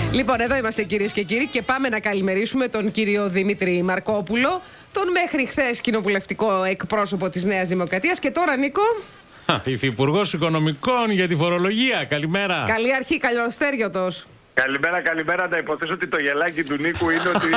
Λοιπόν, εδώ είμαστε κυρίες και κύριοι και πάμε να καλημερίσουμε τον κύριο Δημήτρη Μαρκόπουλο, τον μέχρι χθες κοινοβουλευτικό εκπρόσωπο της Νέας Δημοκρατίας και τώρα, Νίκο, υφυπουργός Οικονομικών για τη φορολογία. Καλημέρα. καλή αρχή, καλοστέριωτος. Καλημέρα. Να υποθέσω ότι το γελάκι του Νίκου είναι ότι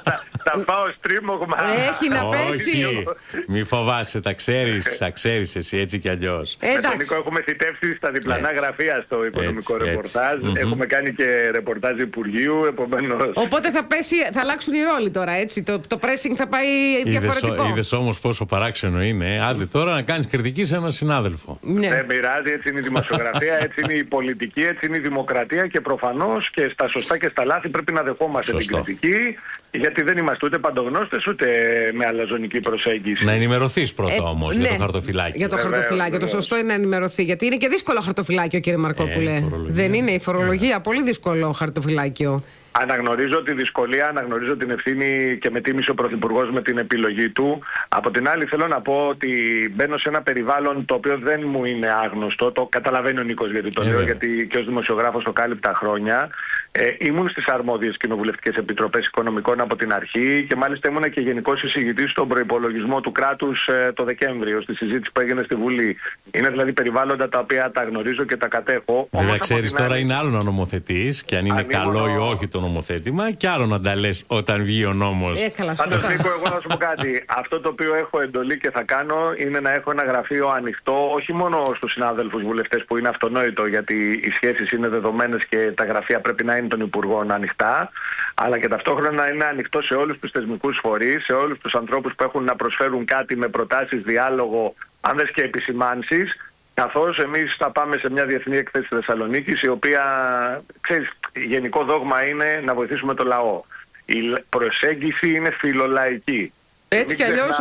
θα πάω στρίμωγμα. Έχει να πέσει. Όχι, μη φοβάσαι, τα ξέρεις εσύ έτσι κι αλλιώς. Με τον Νίκο έχουμε θητεύσει στα διπλανά γραφεία στο οικονομικό ρεπορτάζ. Έχουμε κάνει και ρεπορτάζ Υπουργείου, επομένως. Οπότε θα αλλάξουν οι ρόλοι τώρα, έτσι. Το pressing θα πάει διαφορετικό. Είδες όμως πόσο παράξενο είναι. Άντε τώρα να κάνεις κριτική σε έναν συνάδελφο. Ναι. Δεν πειράζει, έτσι είναι η δημοσιογραφία, έτσι είναι η πολιτική, έτσι είναι η δημοκρατία και προφανώς και στα σωστά και στα λάθη πρέπει να δεχόμαστε την κριτική, γιατί δεν είμαστε ούτε παντογνώστες ούτε με αλαζονική προσέγγιση. Να ενημερωθείς πρώτα όμως για το χαρτοφυλάκιο. Για το χαρτοφυλάκιο. Το σωστό είναι να ενημερωθεί. Γιατί είναι και δύσκολο χαρτοφυλάκιο, κύριε Μαρκόπουλε. Δεν είναι η φορολογία. Πολύ δύσκολο χαρτοφυλάκιο. Αναγνωρίζω τη δυσκολία, αναγνωρίζω την ευθύνη και με τίμησε ο Πρωθυπουργός με την επιλογή του. Από την άλλη θέλω να πω ότι μπαίνω σε ένα περιβάλλον το οποίο δεν μου είναι άγνωστο. Το καταλαβαίνει ο Νίκος γιατί το λέω, γιατί και ως δημοσιογράφος το κάλυπτα χρόνια. Ήμουν στις αρμόδιες κοινοβουλευτικές επιτροπές οικονομικών από την αρχή και μάλιστα ήμουν και γενικός εισηγητής στον προϋπολογισμό του κράτους το Δεκέμβριο, στη συζήτηση που έγινε στη Βουλή. Είναι δηλαδή περιβάλλοντα τα οποία τα γνωρίζω και τα κατέχω. Βέβαια, ξέρεις τώρα είναι άλλο να νομοθετείς και αν είναι καλό ή όχι το νομοθέτημα, και άλλο να τα λες όταν βγει ο νόμος. Πάντως, Νίκο, εγώ να σου πω κάτι. Αυτό το οποίο έχω εντολή και θα κάνω είναι να έχω ένα γραφείο ανοιχτό, όχι μόνο στους συνάδελφους βουλευτές που είναι αυτονόητο, γιατί οι σχέσεις είναι δεδομένες και τα γραφεία πρέπει να είναι των υπουργών ανοιχτά, αλλά και ταυτόχρονα είναι ανοιχτό σε όλους τους θεσμικούς φορείς, σε όλους τους ανθρώπους που έχουν να προσφέρουν κάτι με προτάσεις, διάλογο, αν δες και επισημάνσεις. Καθώς εμείς θα πάμε σε μια διεθνή εκθέση στη Θεσσαλονίκη, η οποία, ξέρεις, γενικό δόγμα είναι να βοηθήσουμε το λαό. Η προσέγγιση είναι φιλολαϊκή. Έτσι κι αλλιώς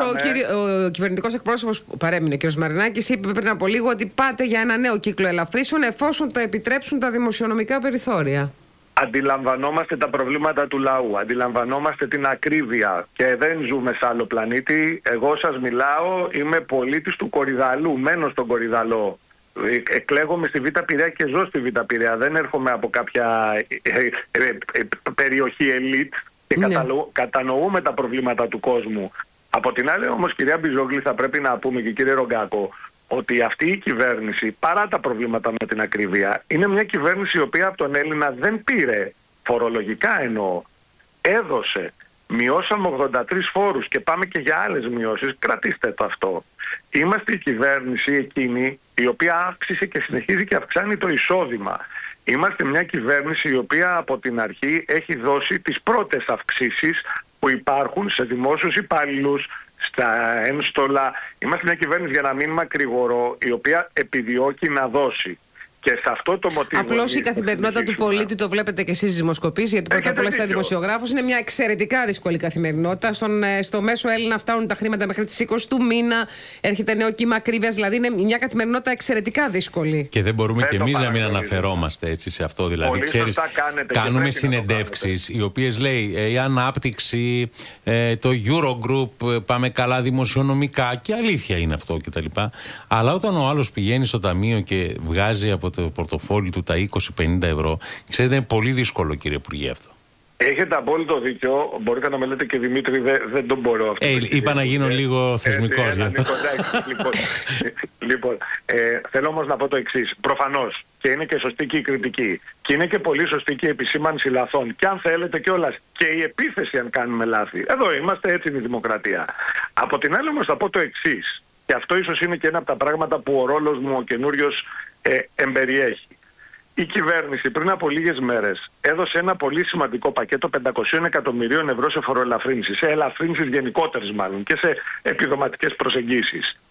ο κυβερνητικός εκπρόσωπος που παρέμεινε, ο κ. Μαρινάκης, είπε πριν από λίγο ότι πάτε για ένα νέο κύκλο ελαφρύσεων εφόσον τα επιτρέψουν τα δημοσιονομικά περιθώρια. Αντιλαμβανόμαστε τα προβλήματα του λαού, αντιλαμβανόμαστε την ακρίβεια και δεν ζούμε σε άλλο πλανήτη. Εγώ σας μιλάω, είμαι πολίτης του Κορυδαλού, μένω στον Κορυδαλό. Εκλέγομαι στη Β' Πειραιά και ζω στη Β' Πειραιά. Δεν έρχομαι από κάποια περιοχή ελίτ και κατανοούμε τα προβλήματα του κόσμου. Από την άλλη όμως, κυρία Μπιζόγλη, θα πρέπει να πούμε και κύριε Ρογκάκο, ότι αυτή η κυβέρνηση, παρά τα προβλήματα με την ακρίβεια, είναι μια κυβέρνηση η οποία από τον Έλληνα δεν πήρε, φορολογικά εννοώ, έδωσε. Μειώσαμε 83 φόρους και πάμε και για άλλες μειώσεις. Κρατήστε το αυτό. Είμαστε η κυβέρνηση εκείνη η οποία αύξησε και συνεχίζει και αυξάνει το εισόδημα. Είμαστε μια κυβέρνηση η οποία από την αρχή έχει δώσει τις πρώτες αυξήσεις που υπάρχουν σε δημόσιους υπαλλήλους, στα ένστολα. Είμαστε μια κυβέρνηση, για να μην μακρηγορώ, η οποία επιδιώκει να δώσει. Και σε αυτό το μοτίβο. Απλώς η καθημερινότητα του πολίτη, το βλέπετε και εσείς δημοσκοπήσεις, γιατί πρώτα απ' όλα είστε δημοσιογράφος, είναι μια εξαιρετικά δύσκολη καθημερινότητα. Στο μέσο Έλληνα φτάνουν τα χρήματα μέχρι τις 20 του μήνα, έρχεται νέο κύμα ακρίβειας, δηλαδή είναι μια καθημερινότητα εξαιρετικά δύσκολη. Και δεν μπορούμε και εμείς να μην αναφερόμαστε έτσι σε αυτό. Δηλαδή, ξέρεις, κάνουμε συνεντεύξεις οι οποίες λέει η ανάπτυξη, το Eurogroup, πάμε καλά δημοσιονομικά και αλήθεια είναι αυτό κτλ. Αλλά όταν ο άλλος πηγαίνει στο ταμείο και βγάζει από το πορτοφόλι του τα 20-50 ευρώ. Ξέρετε, είναι πολύ δύσκολο, κύριε Υπουργέ, αυτό. Έχετε απόλυτο δίκιο. Μπορείτε να με λέτε και Δημήτρη, δεν τον μπορώ αυτό. Είπα να γίνω λίγο θεσμικός γι' αυτό. Λοιπόν, θέλω όμως να πω το εξής. Προφανώς, και είναι και σωστή και η κριτική, και είναι και πολύ σωστή και η επισήμανση λαθών, και αν θέλετε κιόλας και η επίθεση αν κάνουμε λάθη. Εδώ είμαστε, έτσι είναι η δημοκρατία. Από την άλλη όμως θα πω το εξής, και αυτό ίσως είναι και ένα από τα πράγματα που ο ρόλος μου ο καινούριος εμπεριέχει. Η κυβέρνηση πριν από λίγες μέρες έδωσε ένα πολύ σημαντικό πακέτο 500 εκατομμυρίων ευρώ σε φοροελαφρύνσεις, σε ελαφρύνσεις γενικότερες μάλλον και σε επιδοματικές προσεγγίσεις.